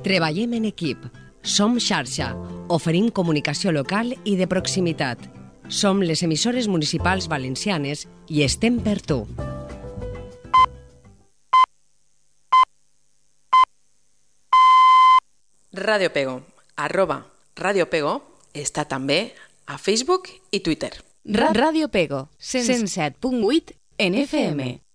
Treballem en equip. Som xarxa. Oferim comunicació local i de proximitat. Som les emissores municipals valencianes i estem per tu. Radio Pego, @Radio Pego, està també a Facebook i Twitter. Radio Pego, 107.8 en FM.